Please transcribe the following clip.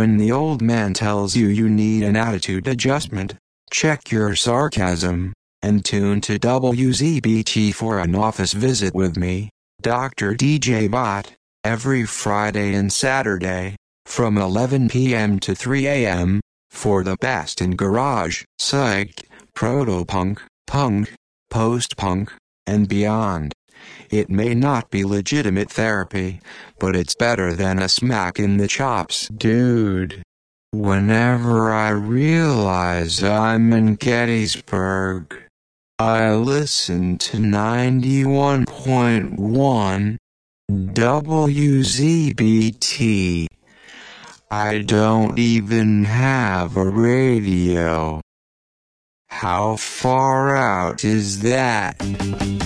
When the old man tells you you need an attitude adjustment, check your sarcasm, and tune to WZBT for an office visit with me, Dr. DJ Bot, every Friday and Saturday, from 11 p.m. to 3 a.m., for the best in garage, psych, proto-punk, punk, post-punk, and beyond. It may not be legitimate therapy, but it's better than a smack in the chops, dude. Whenever I realize I'm in Gettysburg, I listen to 91.1 WZBT. I don't even have a radio. How far out is that?